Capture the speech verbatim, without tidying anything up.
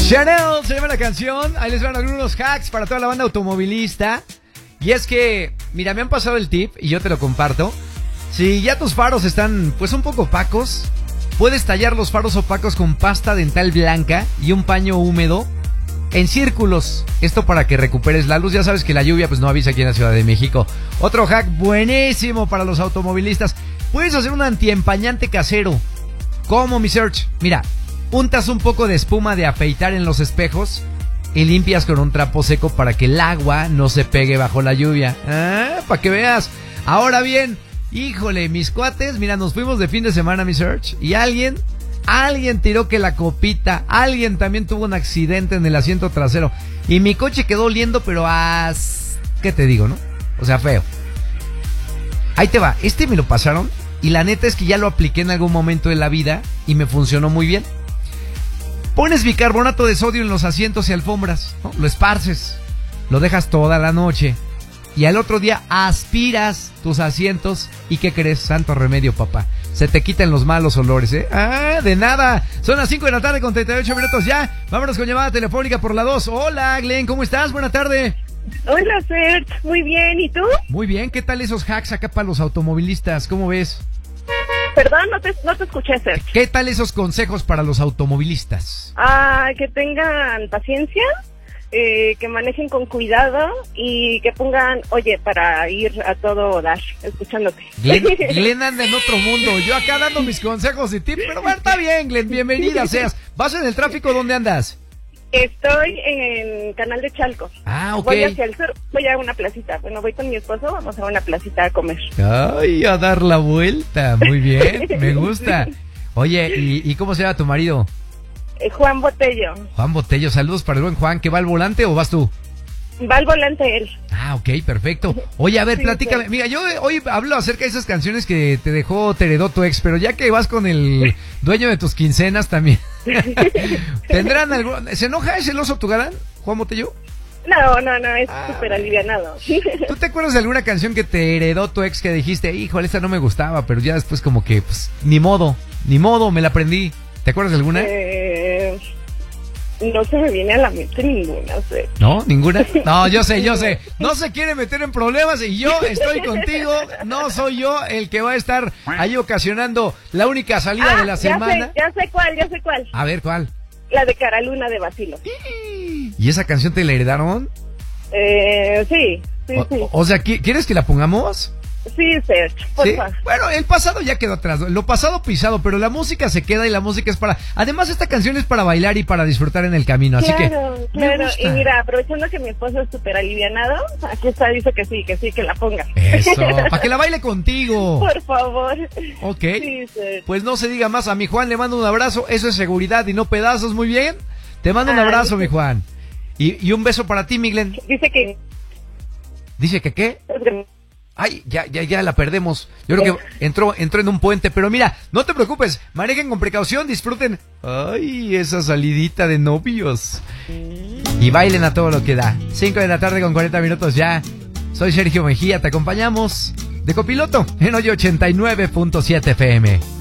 Chanel se llama la canción. Ahí les van algunos hacks para toda la banda automovilista. Y es que, mira, me han pasado el tip y yo te lo comparto. Si ya tus faros están pues un poco opacos, puedes tallar los faros opacos con pasta dental blanca y un paño húmedo en círculos. Esto para que recuperes la luz. Ya sabes que la lluvia pues no avisa aquí en la Ciudad de México. Otro hack buenísimo para los automovilistas. Puedes hacer un antiempañante casero. ¿Cómo, mi Search? Mira, untas un poco de espuma de afeitar en los espejos y limpias con un trapo seco para que el agua no se pegue bajo la lluvia. Ah, para que veas. Ahora bien, híjole, mis cuates, mira, nos fuimos de fin de semana, mi Search, y alguien, alguien tiró que la copita, alguien también tuvo un accidente en el asiento trasero y mi coche quedó oliendo, pero a... ¿qué te digo, no? O sea, feo. Ahí te va, este me lo pasaron y la neta es que ya lo apliqué en algún momento de la vida y me funcionó muy bien. Pones bicarbonato de sodio en los asientos y alfombras, ¿no? Lo esparces, lo dejas toda la noche y al otro día aspiras tus asientos y ¿qué crees? Santo remedio, papá. Se te quitan los malos olores, ¿eh? Ah, de nada. Son las cinco de la tarde con treinta y ocho minutos ya. Vámonos con llamada telefónica por la dos. Hola, Glenn, ¿cómo estás? Buena tarde. Hola, Serge. Muy bien, ¿y tú? Muy bien, ¿qué tal esos hacks acá para los automovilistas? ¿Cómo ves? Perdón, no te, no te escuché, Serge. ¿Qué tal esos consejos para los automovilistas? Ah, que tengan paciencia, eh, que manejen con cuidado y que pongan, oye, para ir a todo dar, escuchándote. Glenn, Glenn anda en otro mundo. Yo acá dando mis consejos y tips, pero bueno, está bien, Glenn, bienvenida seas. ¿Vas en el tráfico? ¿Dónde andas? Estoy en Canal de Chalco. Ah, ok. Voy hacia el sur, voy a una placita. Bueno, voy con mi esposo, vamos a una placita a comer. Ay, a dar la vuelta. Muy bien, me gusta. Oye, ¿y, y cómo se llama tu marido? Eh, Juan Botello. Juan Botello, saludos para el buen Juan. ¿Que va al volante o vas tú? Va al volante él. Ah, ok, perfecto. Oye, a ver, Sí, platícame. sí. Mira, yo hoy hablo acerca de esas canciones que te dejó, te heredó tu ex, pero ya que vas con el dueño de tus quincenas también. ¿Tendrán algún... ¿Se enoja, es celoso tu galán, Juan Botello? No, no, no, es Ah, súper alivianado. ¿Tú te acuerdas de alguna canción que te heredó tu ex que dijiste, híjole, esta no me gustaba, pero ya después como que, pues, ni modo, ni modo, me la aprendí? ¿Te acuerdas de alguna? Eh, no se me viene a la mente ninguna, Serge. ¿No? ¿Ninguna? No, yo sé, yo sé. No se quiere meter en problemas y yo estoy contigo. No soy yo el que va a estar ahí ocasionando la única salida Ah, de la semana. Ya sé, ya sé cuál, ya sé cuál. A ver, ¿cuál? La de Caraluna de Basilo. ¿Y esa canción te la heredaron? Eh, sí, sí, O, sí. o sea, ¿qui- ¿quieres que la pongamos? Sí, Serge, ¿Sí? porfa. Bueno, el pasado ya quedó atrás, lo pasado pisado, pero la música se queda y la música es para... Además, esta canción es para bailar y para disfrutar en el camino, así Claro, que... me claro. gusta. Y mira, aprovechando que mi esposo es súper alivianado, aquí está, dice que sí, que sí, que la ponga. Eso, para que la baile contigo. Por favor. Ok, Sí, Serge. pues no se diga más. A mi Juan le mando un abrazo, eso es seguridad y no pedazos, muy bien. Te mando un Ay, abrazo, sí. mi Juan. Y, y un beso para ti, Miglen. Dice que... Dice que qué. Ay, ya, ya, ya la perdemos. Yo creo que entró, entró en un puente, pero mira, no te preocupes, manejen con precaución, disfruten. Ay, esa salidita de novios. Y bailen a todo lo que da. cinco de la tarde con cuarenta minutos ya. Soy Sergio Mejía, te acompañamos de copiloto en hoy ochenta y nueve punto siete F M.